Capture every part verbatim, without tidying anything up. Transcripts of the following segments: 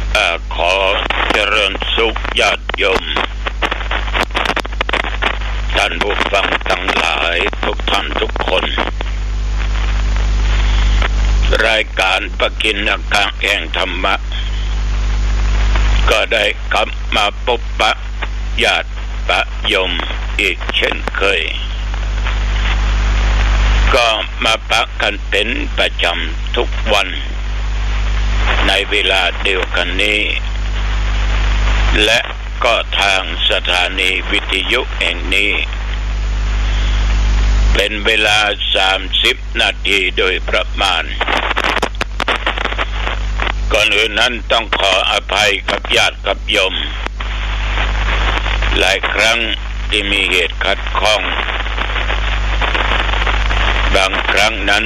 ขอเจริญสุขญาติโยมท่านผู้ฟังทั้งหลายทุกท่านทุกคนรายการปกิณกะแห่งธรรมะก็ได้กลับมาพบปะญาติปะโยมอีกเช่นเคยก็มาปะกันเป็นประจำทุกวันในเวลาเดียวกันนี้และก็ทางสถานีวิทยุแห่งนี้เป็นเวลาสามสิบนาทีโดยประมาณก่อนอื่นนั้นต้องขออภัยกับญาติกับโยมหลายครั้งที่มีเหตุขัดข้องบางครั้งนั้น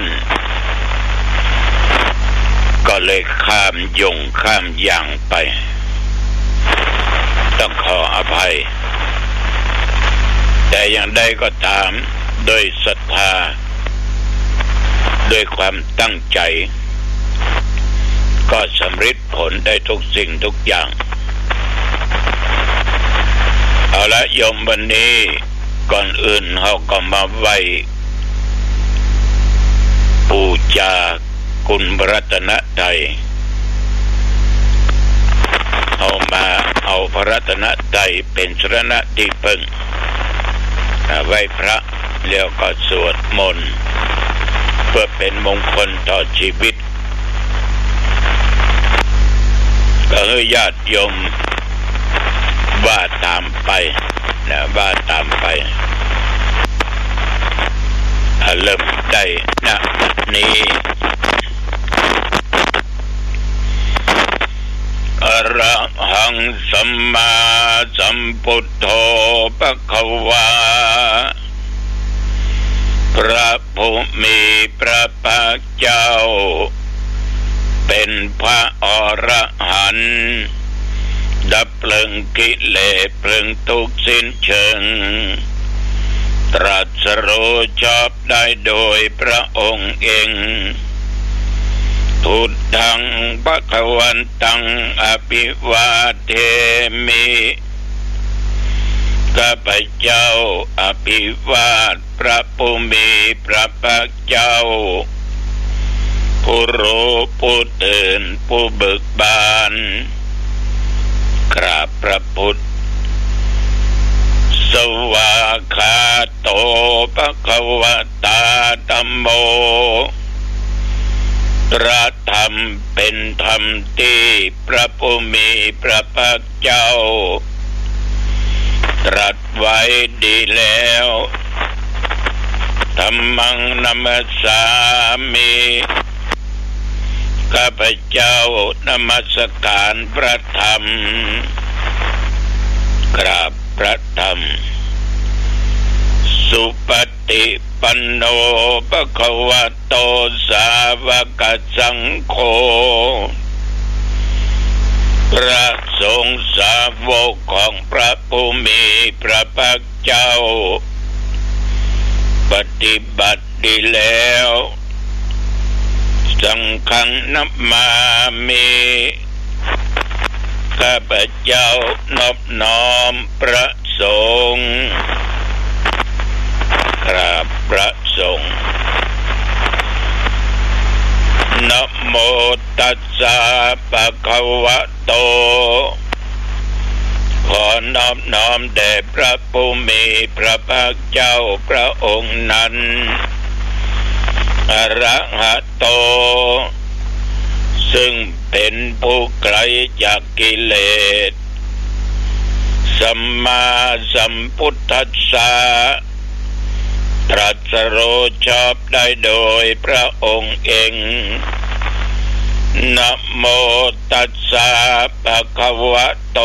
ก็เลยข้ามยงข้ามย่างไปต้องขออภัยแต่อย่างใดก็ตามโดยศรัทธาโดยความตั้งใจก็สำเร็จผลได้ทุกสิ่งทุกอย่างเอาละโยมวันนี้ก่อนอื่นเราก็มาไหว้บูชาคุณพระรัตนตรัยเอามาเอาพระรัตนตรัยเป็นสรณะที่พึ่งไหว้พระแล้วก็สวดมนต์เพื่อเป็นมงคลต่อชีวิตก็ให้ญาติโยมว่าตามไปนะว่าตามไปเริ่มได้นะนี้อรหังสัมมาสัมพุทโธภควาพระผู้มีพระภาคเจ้าเป็นพระอรหันต์ดับเพลิงกิเลสเพลิงทุกข์สิ้นเชิงตรัสรู้ชอบได้โดยพระองค์เองพุทธังภวันตังอภิวาเทมิข้าพเจ้าอภิวาทพระผู้มีพระภาคเจ้าผู้รู้ผู้ตื่นผู้เบิกบานกราบพระพุทธสวากขาโตภควตาธัมโมพระธรรมเป็นธรรมที่พระผู้มีพระภาคเจ้าตรัสไว้ดีแล้วธัมมังนัมสสามิข้าพเจ้านมัสการพระธรรมกราบพระธรรมสุปฏิปันโนภควโตสาวกสังโฆพระสงฆ์สาวกของพระผู้มีพระภาคเจ้าปฏิบัติดีแล้วสังฆังนับมามิข้าพเจ้านอบน้อมพระสงฆ์กราบพระสงฆ์นะโมตัสสะภะคะวะโตขอนอบน้อมแด่พระผู้มีพระภาคเจ้าพระองค์นั้นอรหัตโตซึ่งเป็นผู้ไกลจากกิเลสสัมมาสัมพุทธัสสะตรัสรู้ชอบได้โดยพระองค์เองนะโมตัสสะภะคะวะโต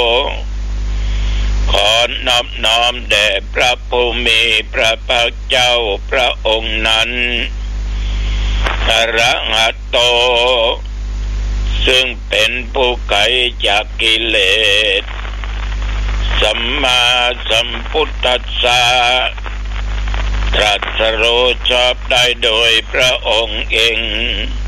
ขอนอบน้อมแด่พระผู้มีพระภาคเจ้าพระองค์นั้นอรหัตโตซึ่งเป็นผู้ไกลจากกิเลสสัมมาสัมพุทธัสสะตรัสรู้ชอบได้โดยพระองค์เอง